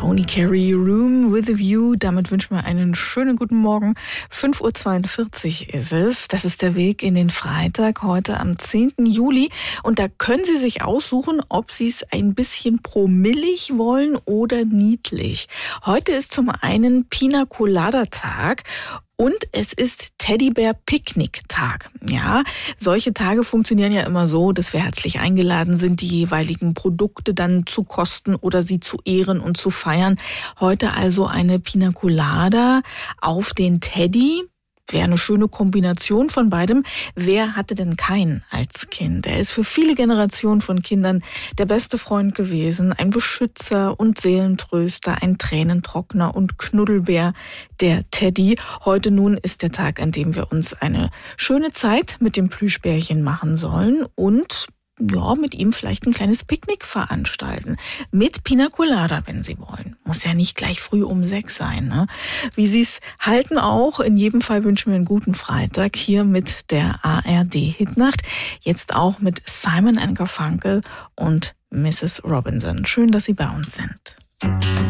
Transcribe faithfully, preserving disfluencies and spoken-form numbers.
Tony Carey, Room with a View. Damit wünschen wir einen schönen guten Morgen. fünf Uhr zweiundvierzig ist es. Das ist der Weg in den Freitag, heute am zehnten Juli. Und da können Sie sich aussuchen, ob Sie es ein bisschen promillig wollen oder niedlich. Heute ist zum einen Pina Colada Tag. Und es ist Teddybär-Picknick-Tag. Ja, solche Tage funktionieren ja immer so, dass wir herzlich eingeladen sind, die jeweiligen Produkte dann zu kosten oder sie zu ehren und zu feiern. Heute also eine Pina Colada auf den Teddy. Wäre eine schöne Kombination von beidem. Wer hatte denn keinen als Kind? Er ist für viele Generationen von Kindern der beste Freund gewesen, ein Beschützer und Seelentröster, ein Tränentrockner und Knuddelbär, der Teddy. Heute nun ist der Tag, an dem wir uns eine schöne Zeit mit dem Plüschbärchen machen sollen und ja, mit ihm vielleicht ein kleines Picknick veranstalten. Mit Pina Colada, wenn Sie wollen. Muss ja nicht gleich früh um sechs sein, ne? Wie Sie es halten auch. In jedem Fall wünschen wir einen guten Freitag hier mit der A R D-Hitnacht. Jetzt auch mit Simon and Garfunkel und Missus Robinson. Schön, dass Sie bei uns sind.